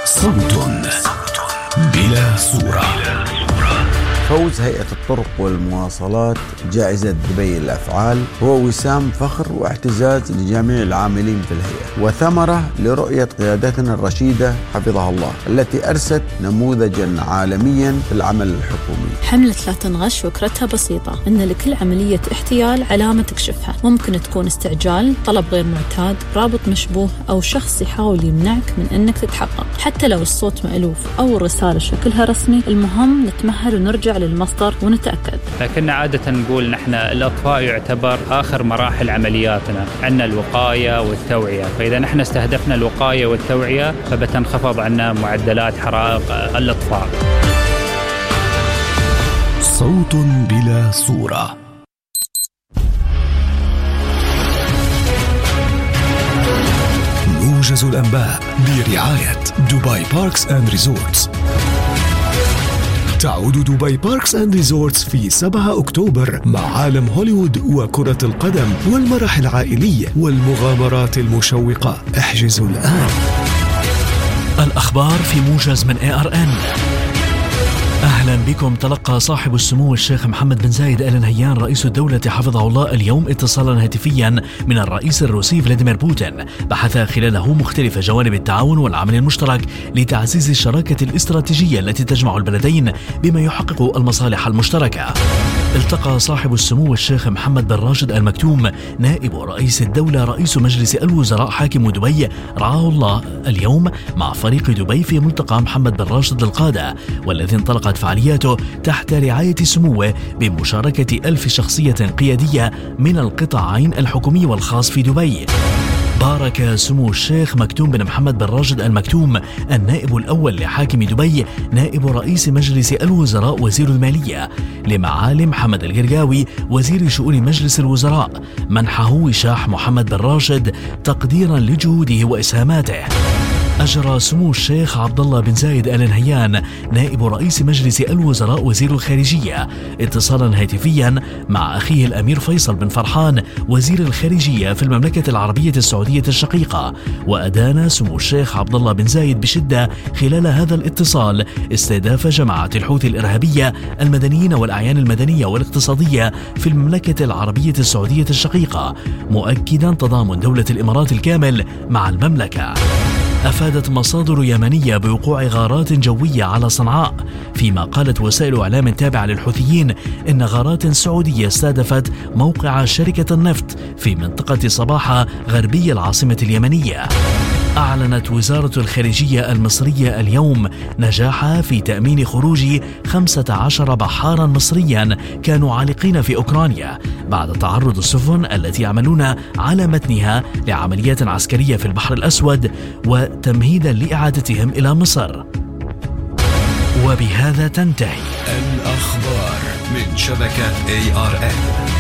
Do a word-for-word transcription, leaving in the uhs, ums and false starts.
صوت بلا صورة. فوز هيئة الطرق والمواصلات جائزة دبي للأفعال هو وسام فخر واعتزاز لجميع العاملين في الهيئة، وثمرة لرؤية قيادتنا الرشيدة حفظها الله التي أرست نموذجا عالميا في العمل الحكومي. حملة لا تنغش فكرتها بسيطة، أن لكل عملية احتيال علامة تكشفها. ممكن تكون استعجال، طلب غير معتاد، رابط مشبوه، أو شخص يحاول يمنعك من أنك تتحقق. حتى لو الصوت مألوف أو الرسالة شكلها رسمي، المهم نتمهل ونرجع للمصدر ونتأكد. لكن عادة نقول نحن الأطفاء يعتبر آخر مراحل عملياتنا، عندنا الوقاية والتوعية، فإذا نحن استهدفنا الوقاية والتوعية فبتنخفض عنا معدلات حرائق الأطفاء. صوت بلا صورة. موجز الأنباء برعاية دبي باركس أند ريزورتس. تعود دبي باركس أند ريزورتس في سبعة أكتوبر مع عالم هوليوود وكرة القدم والمرح العائلي والمغامرات المشوقة. احجزوا الآن. الأخبار في موجز من إيه آر إن. أهلا بكم. تلقى صاحب السمو الشيخ محمد بن زايد آل نهيان رئيس الدولة حفظه الله اليوم اتصالا هاتفيا من الرئيس الروسي فلاديمير بوتين، بحث خلاله مختلف جوانب التعاون والعمل المشترك لتعزيز الشراكة الاستراتيجية التي تجمع البلدين بما يحقق المصالح المشتركة. التقى صاحب السمو الشيخ محمد بن راشد آل مكتوم نائب رئيس الدولة رئيس مجلس الوزراء حاكم دبي رعاه الله اليوم مع فريق دبي في ملتقى محمد بن راشد للقادة، والذي انطلقت فعالياته تحت رعاية سموه بمشاركة ألف شخصية قيادية من القطاعين الحكومي والخاص في دبي. بارك سمو الشيخ مكتوم بن محمد بن راشد آل مكتوم النائب الأول لحاكم دبي نائب رئيس مجلس الوزراء وزير المالية لمعالي محمد القرقاوي وزير شؤون مجلس الوزراء منحه وشاح محمد بن راشد تقديرا لجهوده وإسهاماته. أجرى سمو الشيخ عبد الله بن زايد آل نهيان نائب رئيس مجلس الوزراء وزير الخارجية اتصالا هاتفيا مع أخيه الأمير فيصل بن فرحان وزير الخارجية في المملكة العربية السعودية الشقيقة، وأدان سمو الشيخ عبد الله بن زايد بشدة خلال هذا الاتصال استهداف جماعة الحوثي الإرهابية المدنيين والأعيان المدنية والاقتصادية في المملكة العربية السعودية الشقيقة، مؤكدا تضامن دولة الإمارات الكامل مع المملكة. أفادت مصادر يمنية بوقوع غارات جوية على صنعاء، فيما قالت وسائل إعلام تابعة للحوثيين إن غارات سعودية استهدفت موقع شركة النفط في منطقة صباحة غربي العاصمة اليمنية. أعلنت وزارة الخارجية المصرية اليوم نجاحها في تأمين خروج خمسة عشر بحارا مصريا كانوا عالقين في أوكرانيا بعد تعرض السفن التي يعملون على متنها لعمليات عسكرية في البحر الأسود وتمهيدا لإعادتهم إلى مصر. وبهذا تنتهي الأخبار من شبكة إيه آر إن.